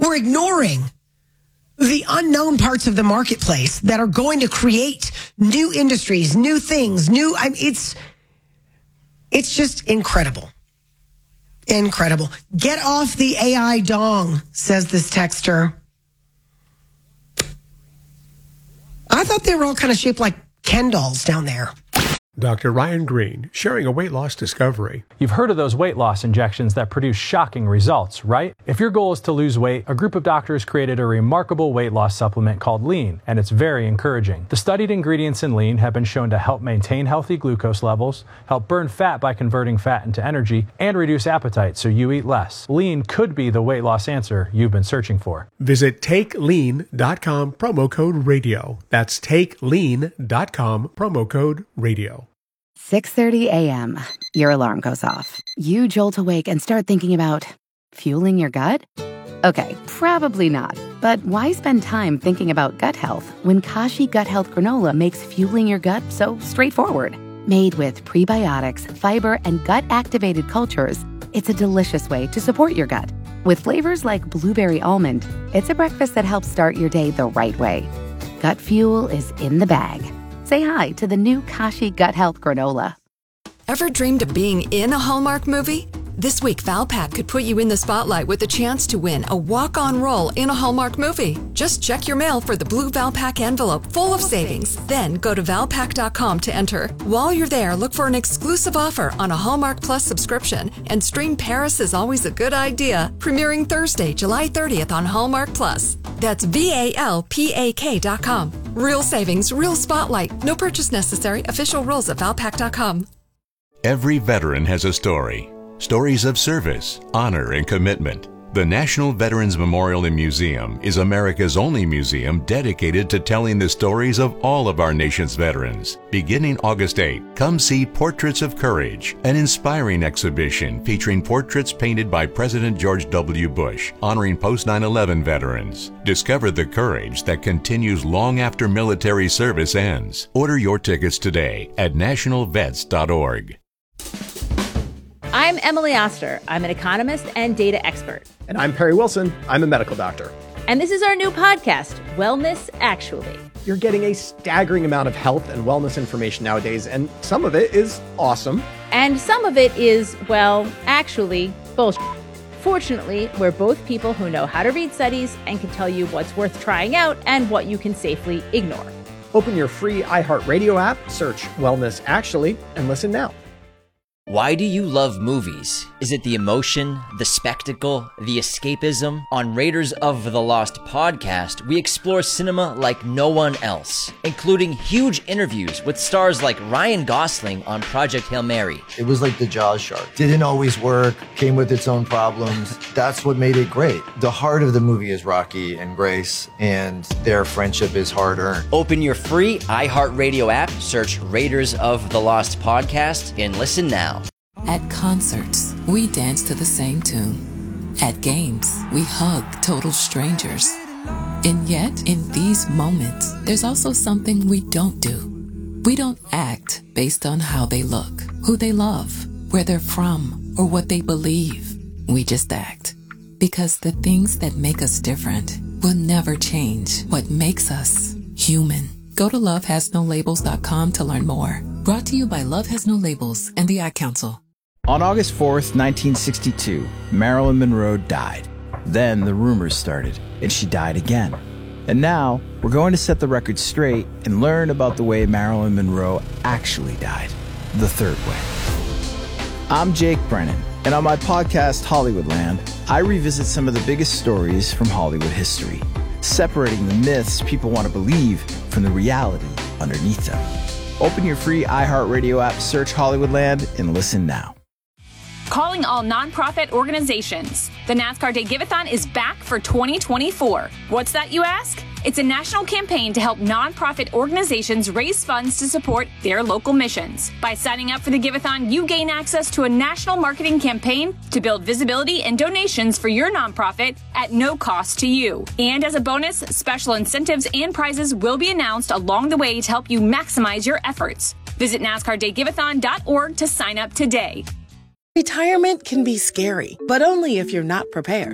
We're ignoring the unknown parts of the marketplace that are going to create new industries, new things, it's just incredible. Incredible. Get off the AI dong, says this texter. I thought they were all kind of shaped like Ken dolls down there. Dr. Ryan Green, sharing a weight loss discovery. You've heard of those weight loss injections that produce shocking results, right? If your goal is to lose weight, a group of doctors created a remarkable weight loss supplement called Lean, and it's very encouraging. The studied ingredients in Lean have been shown to help maintain healthy glucose levels, help burn fat by converting fat into energy, and reduce appetite so you eat less. Lean could be the weight loss answer you've been searching for. Visit TakeLean.com, promo code radio. That's TakeLean.com, promo code radio. 6:30 a.m. Your alarm goes off. You jolt awake and start thinking about fueling your gut? Okay, probably not. But why spend time thinking about gut health when Kashi Gut Health Granola makes fueling your gut so straightforward? Made with prebiotics, fiber, and gut-activated cultures, it's a delicious way to support your gut. With flavors like blueberry almond, it's a breakfast that helps start your day the right way. Gut fuel is in the bag. Say hi to the new Kashi Gut Health Granola. Ever dreamed of being in a Hallmark movie? This week, Valpak could put you in the spotlight with a chance to win a walk-on role in a Hallmark movie. Just check your mail for the blue Valpak envelope full of savings. Then go to Valpak.com to enter. While you're there, look for an exclusive offer on a Hallmark Plus subscription and stream Paris is Always a Good Idea, premiering Thursday, July 30th on Hallmark Plus. That's VALPAK.com. Real savings, real spotlight. No purchase necessary. Official rules at Valpak.com. Every veteran has a story. Stories of service, honor, and commitment. The National Veterans Memorial and Museum is America's only museum dedicated to telling the stories of all of our nation's veterans. Beginning August 8, come see Portraits of Courage, an inspiring exhibition featuring portraits painted by President George W. Bush, honoring post-9/11 veterans. Discover the courage that continues long after military service ends. Order your tickets today at nationalvets.org. I'm Emily Oster. I'm an economist and data expert. And I'm Perry Wilson. I'm a medical doctor. And this is our new podcast, Wellness Actually. You're getting a staggering amount of health and wellness information nowadays, and some of it is awesome. And some of it is, well, actually, bullshit. Fortunately, we're both people who know how to read studies and can tell you what's worth trying out and what you can safely ignore. Open your free iHeartRadio app, search Wellness Actually, and listen now. Why do you love movies? Is it the emotion, the spectacle, the escapism? On Raiders of the Lost podcast, we explore cinema like no one else, including huge interviews with stars like Ryan Gosling on Project Hail Mary. It was like the Jaws shark. Didn't always work, came with its own problems. That's what made it great. The heart of the movie is Rocky and Grace, and their friendship is hard-earned. Open your free iHeartRadio app, search Raiders of the Lost podcast, and listen now. At concerts, we dance to the same tune. At games, we hug total strangers. And yet, in these moments, there's also something we don't do. We don't act based on how they look, who they love, where they're from, or what they believe. We just act. Because the things that make us different will never change what makes us human. Go to lovehasnolabels.com to learn more. Brought to you by Love Has No Labels and the Ad Council. On August 4th, 1962, Marilyn Monroe died. Then the rumors started, and she died again. And now, we're going to set the record straight and learn about the way Marilyn Monroe actually died, the third way. I'm Jake Brennan, and on my podcast, Hollywoodland, I revisit some of the biggest stories from Hollywood history, separating the myths people want to believe from the reality underneath them. Open your free iHeartRadio app, search Hollywoodland, and listen now. Calling all nonprofit organizations. The NASCAR Day Give-A-thon is back for 2024. What's that, you ask? It's a national campaign to help nonprofit organizations raise funds to support their local missions. By signing up for the Give-A-thon, you gain access to a national marketing campaign to build visibility and donations for your nonprofit at no cost to you. And as a bonus, special incentives and prizes will be announced along the way to help you maximize your efforts. Visit NASCARDayGiveathon.org to sign up today. Retirement can be scary, but only if you're not prepared.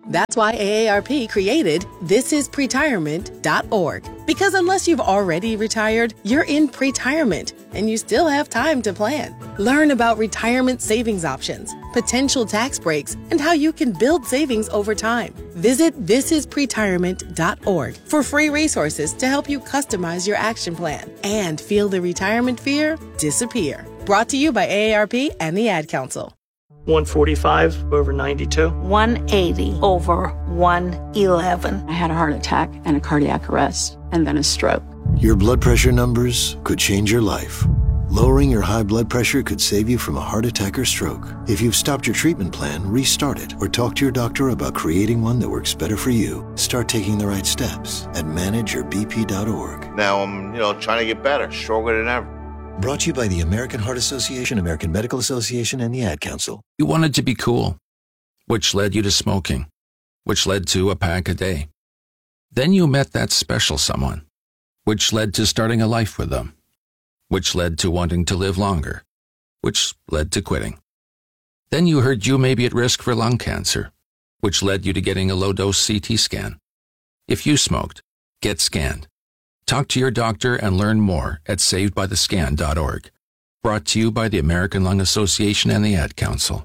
That's why AARP created thisispretirement.org. Because unless you've already retired, you're in pretirement, and you still have time to plan. Learn about retirement savings options, potential tax breaks, and how you can build savings over time. Visit thisispretirement.org for free resources to help you customize your action plan and feel the retirement fear disappear. Brought to you by AARP and the Ad Council. 145 over 92. 180 over 111. I had a heart attack and a cardiac arrest and then a stroke. Your blood pressure numbers could change your life. Lowering your high blood pressure could save you from a heart attack or stroke. If you've stopped your treatment plan, restart it or talk to your doctor about creating one that works better for you. Start taking the right steps at manageyourbp.org. Now I'm, trying to get better, stronger than ever. Brought to you by the American Heart Association, American Medical Association, and the Ad Council. You wanted to be cool, which led you to smoking, which led to a pack a day. Then you met that special someone, which led to starting a life with them, which led to wanting to live longer, which led to quitting. Then you heard you may be at risk for lung cancer, which led you to getting a low-dose CT scan. If you smoked, get scanned. Talk to your doctor and learn more at savedbythescan.org. Brought to you by the American Lung Association and the Ad Council.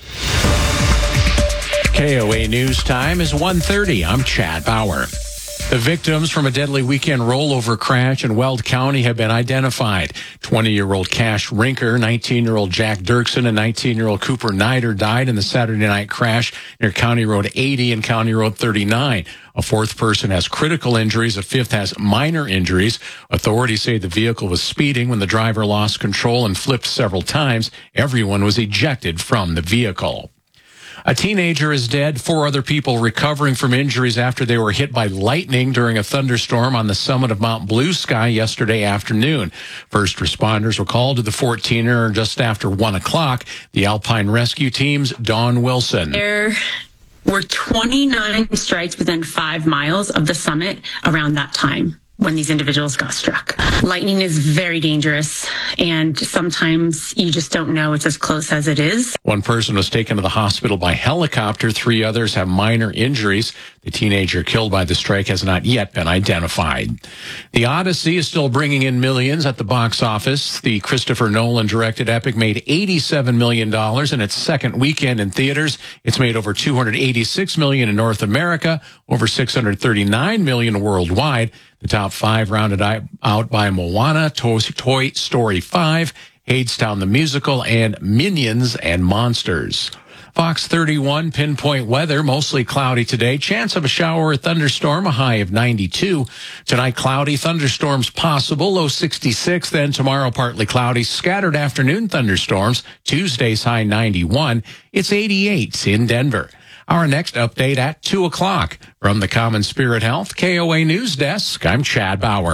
KOA News Time is 1:30. I'm Chad Bauer. The victims from a deadly weekend rollover crash in Weld County have been identified. 20-year-old Cash Rinker, 19-year-old Jack Dirksen, and 19-year-old Cooper Nider died in the Saturday night crash near County Road 80 and County Road 39. A fourth person has critical injuries. A fifth has minor injuries. Authorities say the vehicle was speeding when the driver lost control and flipped several times. Everyone was ejected from the vehicle. A teenager is dead. 4 other people recovering from injuries after they were hit by lightning during a thunderstorm on the summit of Mount Blue Sky yesterday afternoon. First responders were called to the 14er just after 1 o'clock. The Alpine Rescue Team's Dawn Wilson. There were 29 strikes within 5 miles of the summit around that time when these individuals got struck. Lightning is very dangerous, and sometimes you just don't know it's as close as it is. One person was taken to the hospital by helicopter. 3 others have minor injuries. The teenager killed by the strike has not yet been identified. The Odyssey is still bringing in millions at the box office. The Christopher Nolan-directed epic made $87 million in its second weekend in theaters. It's made over $286 million in North America, over $639 million worldwide. The top 5 rounded out by Moana, Toy Story 5, Hadestown the Musical, and Minions and Monsters. Fox 31 pinpoint weather, mostly cloudy today. Chance of a shower or thunderstorm, a high of 92. Tonight, cloudy, thunderstorms possible, low 66. Then tomorrow, partly cloudy, scattered afternoon thunderstorms. Tuesday's high 91. It's 88 in Denver. Our next update at 2 o'clock. From the Common Spirit Health KOA News Desk, I'm Chad Bauer.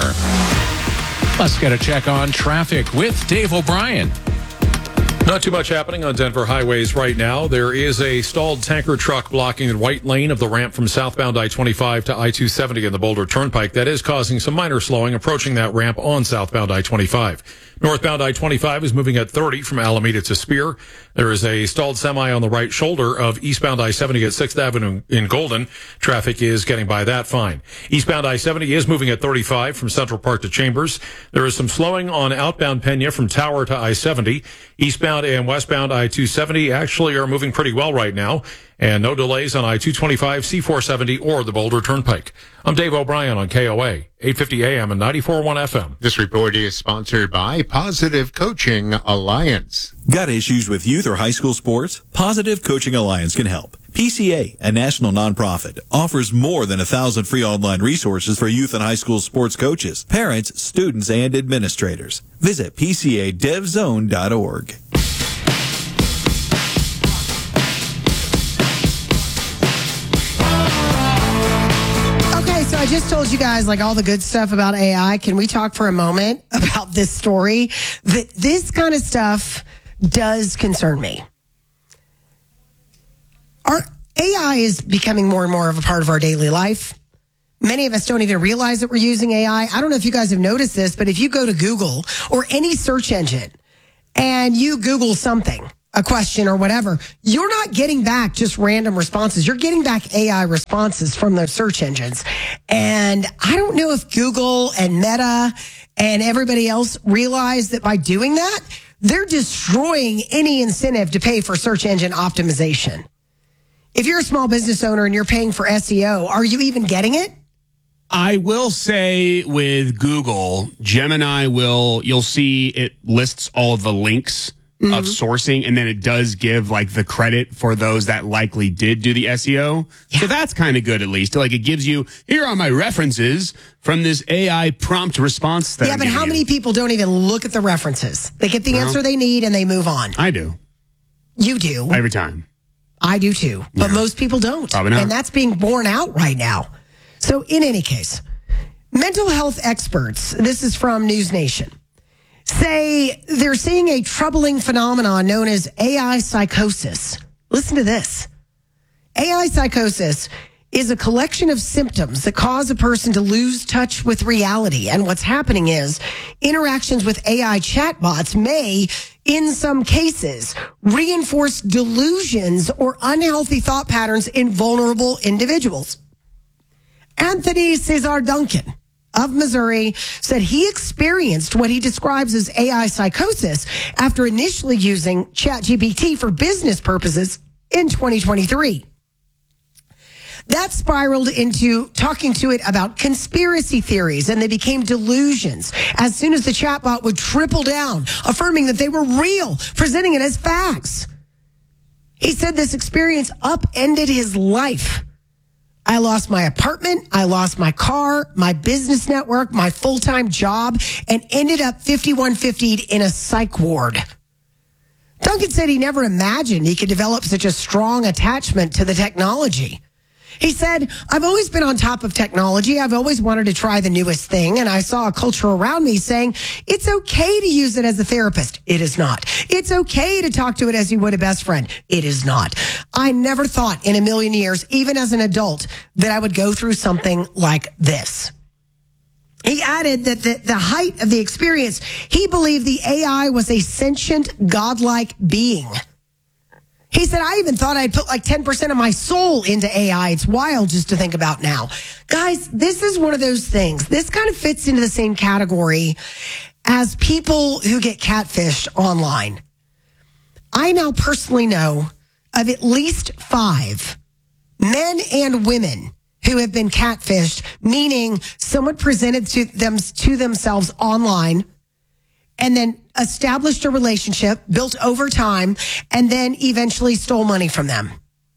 Let's get a check on traffic with Dave O'Brien. Not too much happening on Denver highways right now. There is a stalled tanker truck blocking the right lane of the ramp from southbound I-25 to I-270 in the Boulder Turnpike. That is causing some minor slowing approaching that ramp on southbound I-25. Northbound I-25 is moving at 30 from Alameda to Spear. There is a stalled semi on the right shoulder of eastbound I-70 at 6th Avenue in Golden. Traffic is getting by that fine. Eastbound I-70 is moving at 35 from Central Park to Chambers. There is some slowing on outbound Pena from Tower to I-70. Eastbound and westbound I-270 actually are moving pretty well right now. And no delays on I-225, C-470, or the Boulder Turnpike. I'm Dave O'Brien on KOA, 850 AM and 94.1 FM. This report is sponsored by Positive Coaching Alliance. Got issues with youth or high school sports? Positive Coaching Alliance can help. PCA, a national nonprofit, offers more than 1,000 free online resources for youth and high school sports coaches, parents, students, and administrators. Visit PCADevZone.org. So I just told you guys like all the good stuff about AI. Can we talk for a moment about this story? That this kind of stuff does concern me. Our AI is becoming more and more of a part of our daily life. Many of us don't even realize that we're using AI. I don't know if you guys have noticed this, but if you go to Google or any search engine and you Google something a question or whatever, you're not getting back just random responses. You're getting back AI responses from those search engines. And I don't know if Google and Meta and everybody else realize that by doing that, they're destroying any incentive to pay for search engine optimization. If you're a small business owner and you're paying for SEO, are you even getting it? I will say with Google, Gemini you'll see it lists all of the links of sourcing, and then it does give like the credit for those that likely did do the SEO. Yeah. So that's kind of good, at least. Like it gives you, here are my references from this AI prompt response. That but how many people don't even look at the references? They get the answer they need and they move on. I do. You do. Every time. I do too. But most people don't. Probably not. And that's being borne out right now. So in any case, mental health experts, this is from News Nation, say they're seeing a troubling phenomenon known as AI psychosis. Listen to this. AI psychosis is a collection of symptoms that cause a person to lose touch with reality. And what's happening is interactions with AI chatbots may, in some cases, reinforce delusions or unhealthy thought patterns in vulnerable individuals. Anthony Cesar Duncan of Missouri said he experienced what he describes as AI psychosis after initially using ChatGPT for business purposes in 2023. That spiraled into talking to it about conspiracy theories, and they became delusions as soon as the chatbot would triple down, affirming that they were real, presenting it as facts. He said this experience upended his life. I lost my apartment, I lost my car, my business network, my full-time job, and ended up 5150'd in a psych ward. Duncan said he never imagined he could develop such a strong attachment to the technology. He said, I've always been on top of technology. I've always wanted to try the newest thing. And I saw a culture around me saying, it's okay to use it as a therapist. It is not. It's okay to talk to it as you would a best friend. It is not. I never thought in a million years, even as an adult, that I would go through something like this. He added that the height of the experience, he believed the AI was a sentient, godlike being. He said, I even thought I'd put like 10% of my soul into AI. It's wild just to think about now. Guys, this is one of those things. This kind of fits into the same category as people who get catfished online. I now personally know of at least 5 men and women who have been catfished, meaning someone presented to themselves online and then established a relationship, built over time, and then eventually stole money from them.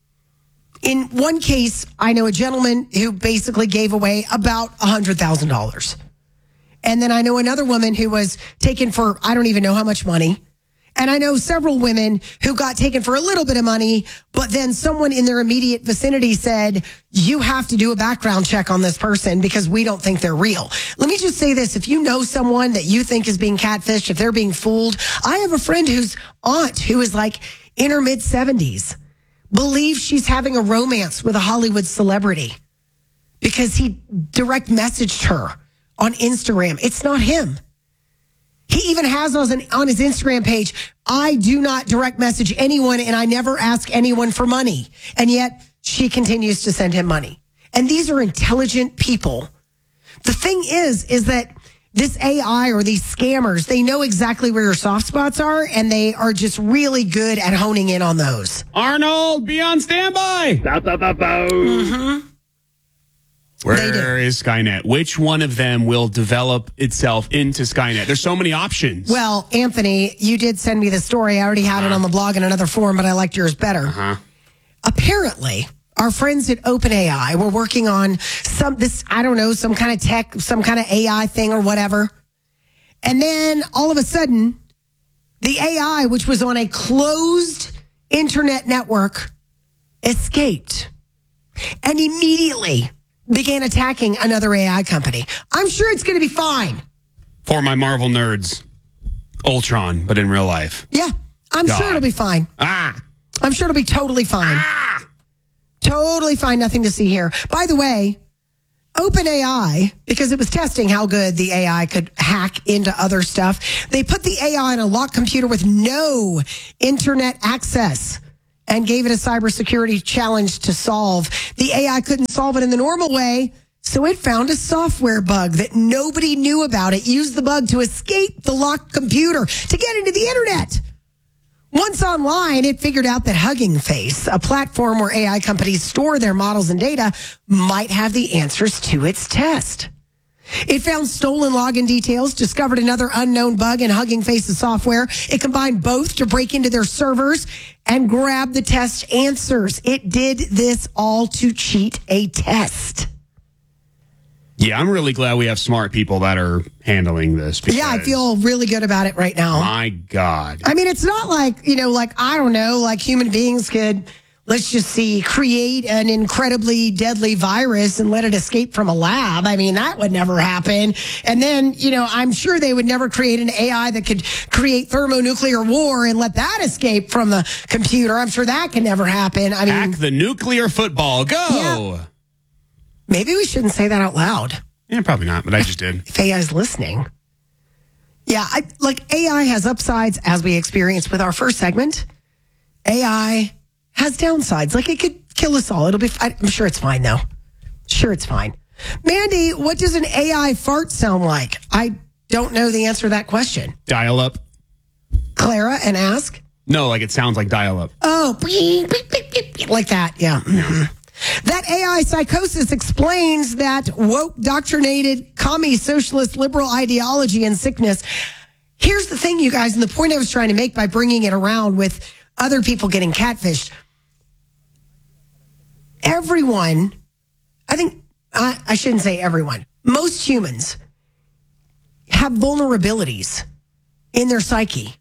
In one case, I know a gentleman who basically gave away about $100,000. And then I know another woman who was taken for, I don't even know how much money. And I know several women who got taken for a little bit of money, but then someone in their immediate vicinity said, you have to do a background check on this person because we don't think they're real. Let me just say this. If you know someone that you think is being catfished, if they're being fooled, I have a friend whose aunt, who is like in her mid-70s, believes she's having a romance with a Hollywood celebrity because he direct messaged her on Instagram. It's not him. He even has on his Instagram page, I do not direct message anyone and I never ask anyone for money. And yet she continues to send him money. And these are intelligent people. The thing is that this AI or these scammers, they know exactly where your soft spots are and they are just really good at honing in on those. Arnold, be on standby. Mm-hmm. Where is Skynet? Which one of them will develop itself into Skynet? There's so many options. Well, Anthony, you did send me the story. I already had it on the blog in another form, but I liked yours better. Apparently, our friends at OpenAI were working on some kind of tech, some kind of AI thing or whatever. And then all of a sudden, the AI, which was on a closed internet network, escaped and immediately began attacking another AI company. I'm sure it's going to be fine. For my Marvel nerds, Ultron, but in real life. Yeah, I'm sure it'll be fine. I'm sure it'll be totally fine. Totally fine. Nothing to see here. By the way, OpenAI, because it was testing how good the AI could hack into other stuff, they put the AI on a locked computer with no internet access and gave it a cybersecurity challenge to solve. The AI couldn't solve it in the normal way, so it found a software bug that nobody knew about. It used the bug to escape the locked computer to get into the internet. Once online, it figured out that Hugging Face, a platform where AI companies store their models and data, might have the answers to its test. It found stolen login details, discovered another unknown bug in Hugging Face's software. It combined both to break into their servers and grab the test answers. It did this all to cheat a test. Yeah, I'm really glad we have smart people that are handling this. Yeah, I feel really good about it right now. My God. I mean, it's not like, I don't know, like human beings could, let's just see, create an incredibly deadly virus and let it escape from a lab. I mean, that would never happen. And then, I'm sure they would never create an AI that could create thermonuclear war and let that escape from the computer. I'm sure that can never happen. I mean, hack the nuclear football. Go. Yeah. Maybe we shouldn't say that out loud. Yeah, probably not, but I just did. If AI is listening. Yeah, AI has upsides, as we experienced with our first segment. AI has downsides. Like, it could kill us all. I'm sure it's fine, though. Sure, it's fine. Mandy, what does an AI fart sound like? I don't know the answer to that question. Dial up. Clara, and ask? No, like it sounds like dial up. Oh, like that, yeah. Mm-hmm. That AI psychosis explains that woke, doctrinated, commie, socialist, liberal ideology and sickness. Here's the thing, you guys, and the point I was trying to make by bringing it around with other people getting catfished. Everyone, I shouldn't say everyone, most humans have vulnerabilities in their psyche.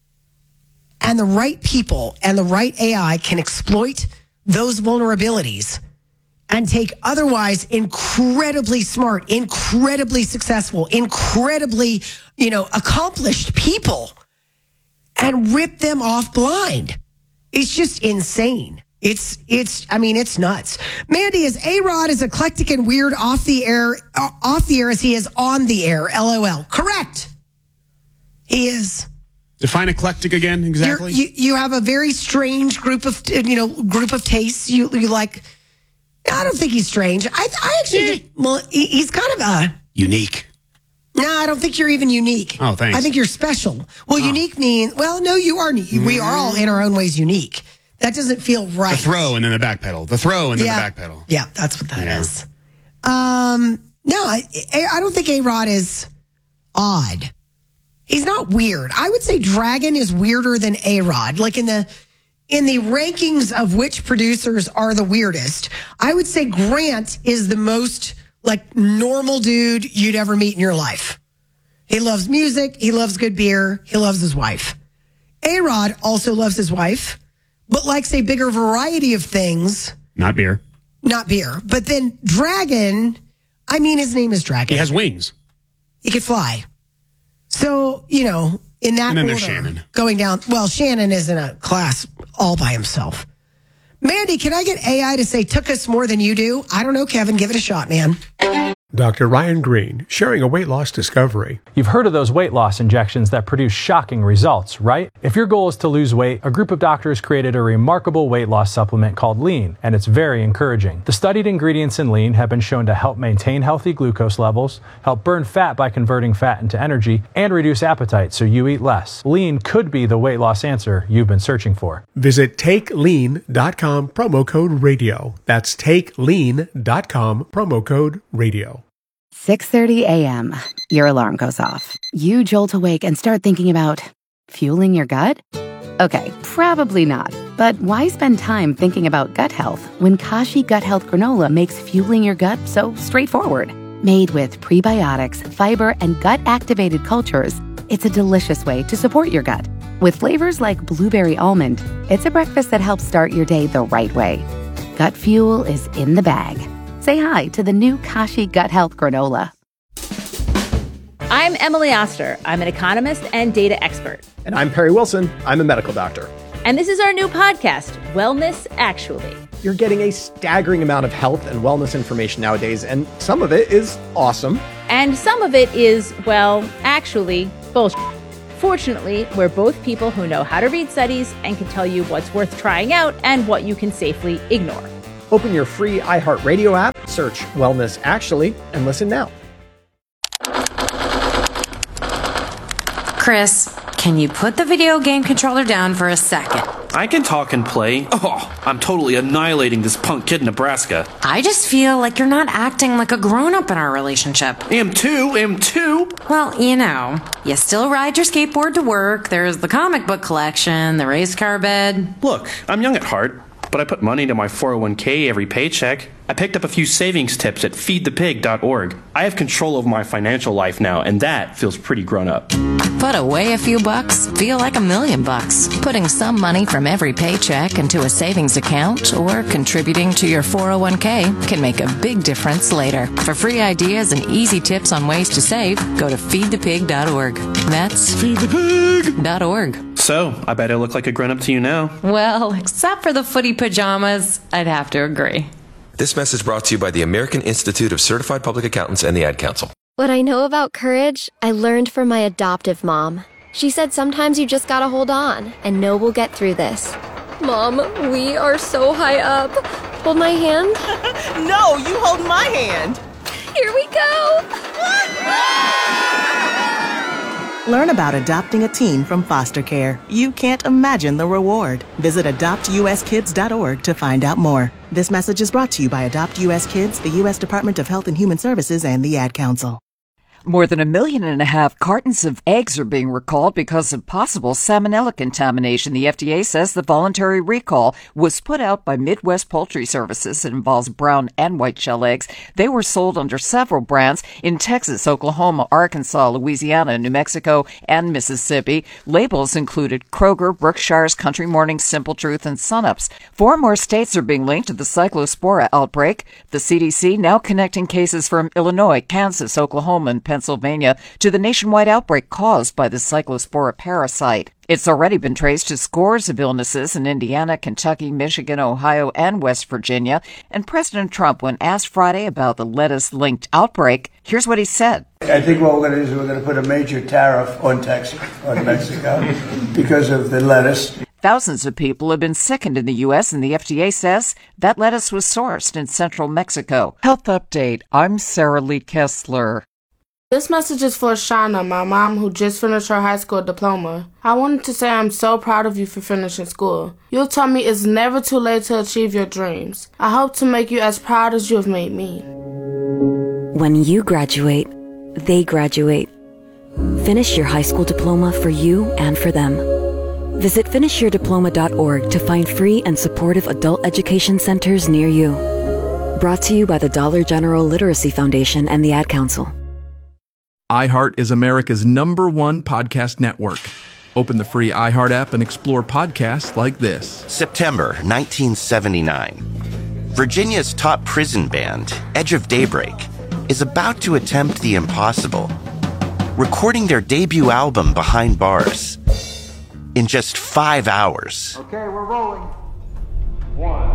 And the right people and the right AI can exploit those vulnerabilities and take otherwise incredibly smart, incredibly successful, incredibly, accomplished people and rip them off blind. It's just insane. It's nuts. Mandy, is A-Rod as eclectic and weird off the air as he is on the air? LOL. Correct. He is. Define eclectic again, exactly. You have a very strange group of tastes. You like. I don't think he's strange. I actually, he's kind of a unique. No, I don't think you're even unique. Oh, thanks. I think you're special. Well, unique means, no, you are. We are all in our own ways unique. That doesn't feel right. The throw and then the back pedal. The throw and then the back pedal. Yeah, that's what that is. No, I don't think A-Rod is odd. He's not weird. I would say Dragon is weirder than A-Rod. Like in the rankings of which producers are the weirdest, I would say Grant is the most normal dude you'd ever meet in your life. He loves music. He loves good beer. He loves his wife. A-Rod also loves his wife, but likes a bigger variety of things. Not beer. But then Dragon, his name is Dragon. He has wings. He could fly. So, in that and then order, there's Shannon. Going down. Well, Shannon is in a class all by himself. Mandy, can I get AI to say took us more than you do? I don't know, Kevin. Give it a shot, man. Dr. Ryan Green, sharing a weight loss discovery. You've heard of those weight loss injections that produce shocking results, right? If your goal is to lose weight, a group of doctors created a remarkable weight loss supplement called Lean, and it's very encouraging. The studied ingredients in Lean have been shown to help maintain healthy glucose levels, help burn fat by converting fat into energy, and reduce appetite so you eat less. Lean could be the weight loss answer you've been searching for. Visit TakeLean.com, promo code radio. That's TakeLean.com, promo code radio. 6:30 a.m. Your alarm goes off. You jolt awake and start thinking about fueling your gut? Okay, probably not. But why spend time thinking about gut health when Kashi Gut Health Granola makes fueling your gut so straightforward? Made with prebiotics, fiber, and gut-activated cultures, it's a delicious way to support your gut. With flavors like blueberry almond, it's a breakfast that helps start your day the right way. Gut fuel is in the bag. Say hi to the new Kashi Gut Health Granola. I'm Emily Oster. I'm an economist and data expert. And I'm Perry Wilson. I'm a medical doctor. And this is our new podcast, Wellness Actually. You're getting a staggering amount of health and wellness information nowadays, and some of it is awesome. And some of it is, well, actually, bullshit. Fortunately, we're both people who know how to read studies and can tell you what's worth trying out and what you can safely ignore. Open your free iHeartRadio app, search Wellness Actually, and listen now. Chris, can you put the video game controller down for a second? I can talk and play. Oh, I'm totally annihilating this punk kid in Nebraska. I just feel like you're not acting like a grown-up in our relationship. Am too. Well, you know, you still ride your skateboard to work, there's the comic book collection, the race car bed. Look, I'm young at heart, but I put money into my 401k every paycheck. I picked up a few savings tips at feedthepig.org. I have control over my financial life now, and that feels pretty grown up. Put away a few bucks, feel like $1 million bucks. Putting some money from every paycheck into a savings account or contributing to your 401k can make a big difference later. For free ideas and easy tips on ways to save, go to feedthepig.org. That's feedthepig.org. So, I bet I look like a grown-up to you now. Well, except for the footy pajamas, I'd have to agree. This message brought to you by the American Institute of Certified Public Accountants and the Ad Council. What I know about courage, I learned from my adoptive mom. She said sometimes you just gotta hold on and know we'll get through this. Mom, we are so high up. Hold my hand. No, you hold my hand. Here we go. Learn about adopting a teen from foster care. You can't imagine the reward. Visit adoptuskids.org to find out more. This message is brought to you by Adopt U.S. Kids, the U.S. Department of Health and Human Services, and the Ad Council. More than 1.5 million cartons of eggs are being recalled because of possible salmonella contamination. The FDA says the voluntary recall was put out by Midwest Poultry Services. It involves brown and white shell eggs. They were sold under several brands in Texas, Oklahoma, Arkansas, Louisiana, New Mexico, and Mississippi. Labels included Kroger, Berkshire's, Country Morning, Simple Truth, and Sunups. 4 more states are being linked to the cyclospora outbreak. The CDC now connecting cases from Illinois, Kansas, Oklahoma, and Pennsylvania to the nationwide outbreak caused by the cyclospora parasite. It's already been traced to scores of illnesses in Indiana, Kentucky, Michigan, Ohio, and West Virginia. And President Trump, when asked Friday about the lettuce-linked outbreak, here's what he said. I think what we're going to do is we're going to put a major tariff on Mexico because of the lettuce. Thousands of people have been sickened in the U.S., and the FDA says that lettuce was sourced in central Mexico. Health Update. I'm Sarah Lee Kessler. This message is for Shauna, my mom, who just finished her high school diploma. I wanted to say I'm so proud of you for finishing school. You taught me it's never too late to achieve your dreams. I hope to make you as proud as you have made me. When you graduate, they graduate. Finish your high school diploma for you and for them. Visit finishyourdiploma.org to find free and supportive adult education centers near you. Brought to you by the Dollar General Literacy Foundation and the Ad Council. iHeart is America's #1 podcast network. Open the free iHeart app and explore podcasts like this. September 1979. Virginia's top prison band, Edge of Daybreak, is about to attempt the impossible, recording their debut album Behind Bars in just 5 hours. Okay, we're rolling. 1,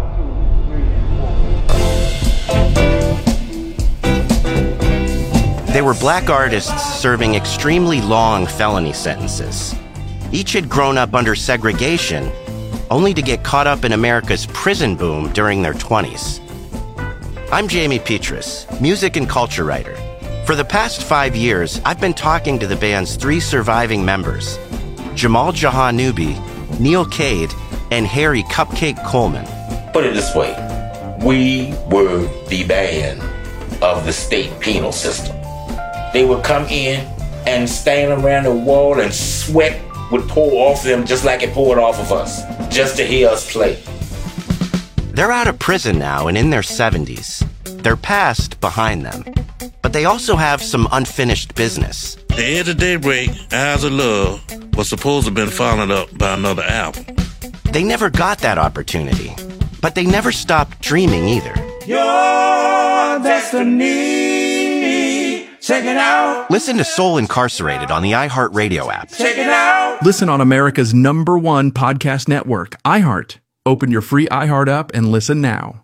2, 3, 4. They were black artists serving extremely long felony sentences. Each had grown up under segregation, only to get caught up in America's prison boom during their 20s. I'm Jamie Petrus, music and culture writer. For the past 5 years, I've been talking to the band's 3 surviving members, Jamal Jahanubi, Neil Cade, and Harry Cupcake Coleman. Put it this way, we were the band of the state penal system. They would come in and stand around the wall and sweat would pour off them just like it poured off of us, just to hear us play. They're out of prison now and in their 70s. Their past behind them. But they also have some unfinished business. The Edge of Daybreak, Eyes of Love, was supposed to have been followed up by another album. They never got that opportunity, but they never stopped dreaming either. Your destiny, check it out. Listen to Soul Incarcerated on the iHeartRadio app. Check it out. Listen on America's #1 podcast network, iHeart. Open your free iHeart app and listen now.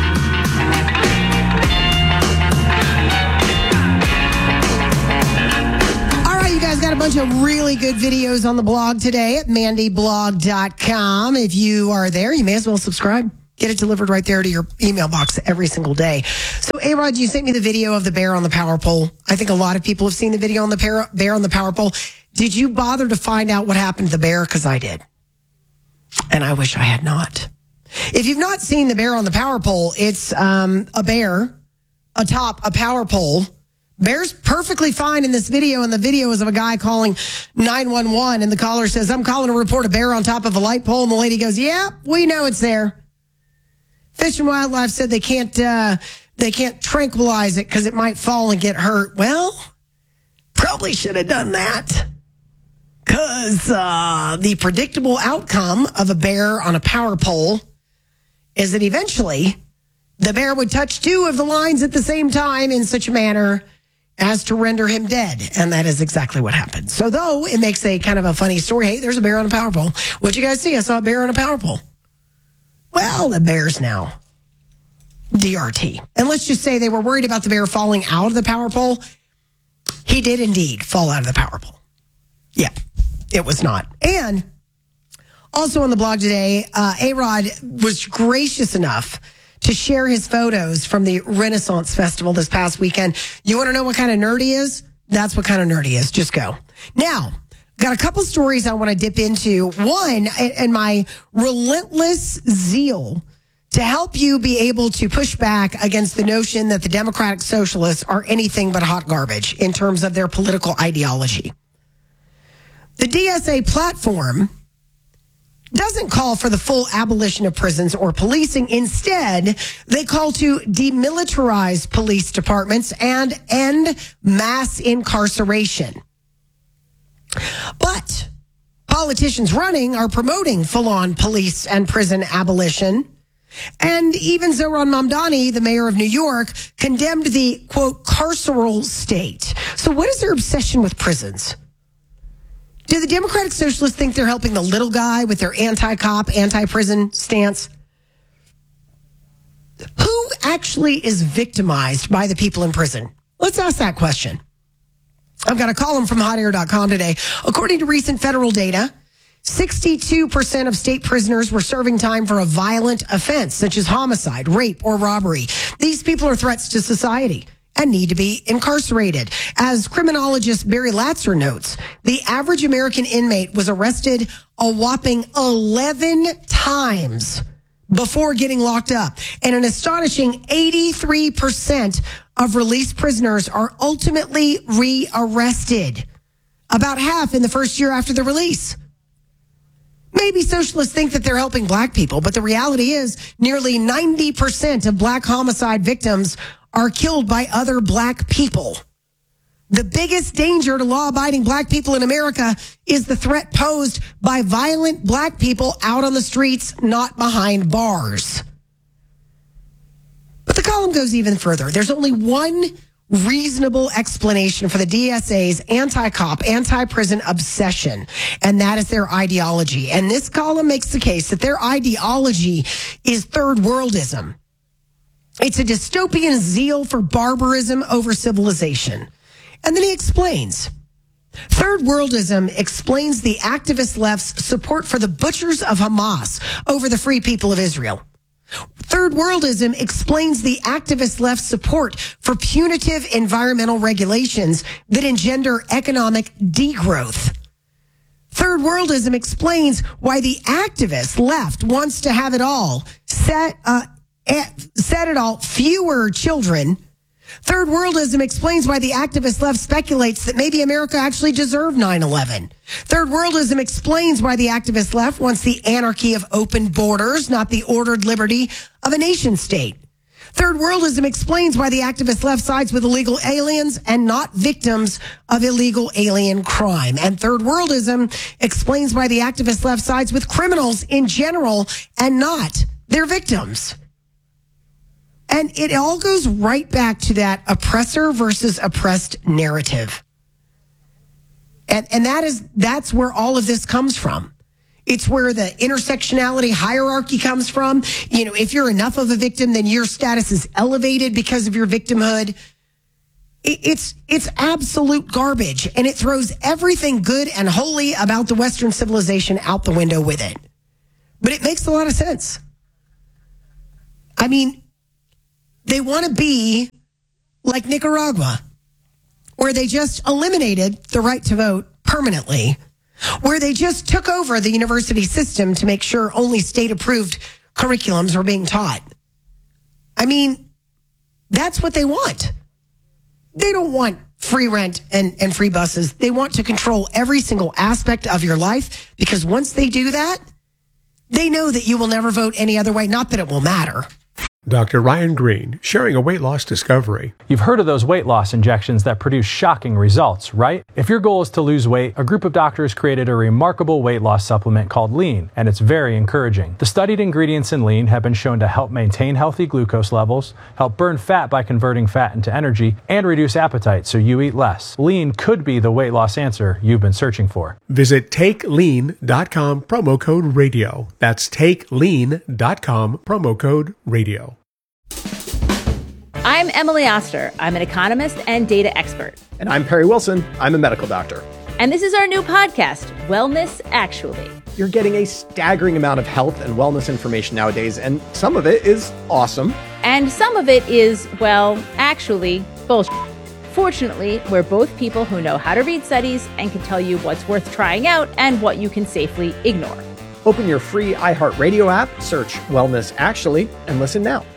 Got a bunch of really good videos on the blog today at mandyblog.com. If you are there, you may as well subscribe. Get it delivered right there to your email box every single day. So, A-Rod, you sent me the video of the bear on the power pole. I think a lot of people have seen the video on the bear on the power pole. Did you bother to find out what happened to the bear? Because I did. And I wish I had not. If you've not seen the bear on the power pole, it's a bear atop a power pole. Bear's perfectly fine in this video, and the video is of a guy calling 911, and the caller says, "I'm calling to report a bear on top of a light pole," and the lady goes, "Yeah, we know it's there." Fish and Wildlife said they can't tranquilize it because it might fall and get hurt. Well, probably should have done that, because the predictable outcome of a bear on a power pole is that eventually the bear would touch two of the lines at the same time in such a manner as to render him dead. And that is exactly what happened. So though it makes a kind of a funny story, hey, there's a bear on a power pole. What'd you guys see? I saw a bear on a power pole. Well, the bear's now DRT. And let's just say they were worried about the bear falling out of the power pole. He did indeed fall out of the power pole. Yeah, it was not. And also on the blog today, A-Rod was gracious enough to share his photos from the Renaissance Festival this past weekend. You want to know what kind of nerd he is? That's what kind of nerd he is. Just go. Now, got a couple stories I want to dip into. One, and my relentless zeal to help you be able to push back against the notion that the Democratic Socialists are anything but hot garbage in terms of their political ideology. The DSA platform doesn't call for the full abolition of prisons or policing. Instead, they call to demilitarize police departments and end mass incarceration. But politicians running are promoting full-on police and prison abolition. And even Zohran Mamdani, the mayor of New York, condemned the, quote, carceral state. So what is their obsession with prisons? Do the Democratic Socialists think they're helping the little guy with their anti-cop, anti-prison stance? Who actually is victimized by the people in prison? Let's ask that question. I've got a column from hotair.com today. According to recent federal data, 62% of state prisoners were serving time for a violent offense, such as homicide, rape, or robbery. These people are threats to society and need to be incarcerated. As criminologist Barry Latzer notes, the average American inmate was arrested a whopping 11 times before getting locked up. And an astonishing 83% of released prisoners are ultimately re-arrested, about half in the first year after the release. Maybe socialists think that they're helping black people, but the reality is nearly 90% of black homicide victims are killed by other black people. The biggest danger to law-abiding black people in America is the threat posed by violent black people out on the streets, not behind bars. But the column goes even further. There's only one reasonable explanation for the DSA's anti-cop, anti-prison obsession, and that is their ideology. And this column makes the case that their ideology is third worldism. It's a dystopian zeal for barbarism over civilization. And then he explains. Third worldism explains the activist left's support for the butchers of Hamas over the free people of Israel. Third worldism explains the activist left's support for punitive environmental regulations that engender economic degrowth. Third worldism explains why the activist left wants to have it all, set it all, fewer children. Third worldism explains why the activist left speculates that maybe America actually deserved 9/11. Third worldism explains why the activist left wants the anarchy of open borders, not the ordered liberty of a nation state. Third worldism explains why the activist left sides with illegal aliens and not victims of illegal alien crime. And third worldism explains why the activist left sides with criminals in general and not their victims. And it all goes right back to that oppressor versus oppressed narrative. And that's where all of this comes from. It's where the intersectionality hierarchy comes from. You know, if you're enough of a victim, then your status is elevated because of your victimhood. It's absolute garbage, and it throws everything good and holy about the Western civilization out the window with it. But it makes a lot of sense. I mean, they want to be like Nicaragua, where they just eliminated the right to vote permanently, where they just took over the university system to make sure only state-approved curriculums were being taught. I mean, that's what they want. They don't want free rent and free buses. They want to control every single aspect of your life, because once they do that, they know that you will never vote any other way. Not that it will matter. Dr. Ryan Green, sharing a weight loss discovery. You've heard of those weight loss injections that produce shocking results, right? If your goal is to lose weight, a group of doctors created a remarkable weight loss supplement called Lean, and it's very encouraging. The studied ingredients in Lean have been shown to help maintain healthy glucose levels, help burn fat by converting fat into energy, and reduce appetite so you eat less. Lean could be the weight loss answer you've been searching for. Visit TakeLean.com, promo code radio. That's TakeLean.com, promo code radio. I'm Emily Oster. I'm an economist and data expert. And I'm Perry Wilson. I'm a medical doctor. And this is our new podcast, Wellness Actually. You're getting a staggering amount of health and wellness information nowadays, and some of it is awesome. And some of it is, well, actually, bullshit. Fortunately, we're both people who know how to read studies and can tell you what's worth trying out and what you can safely ignore. Open your free iHeartRadio app, search Wellness Actually, and listen now.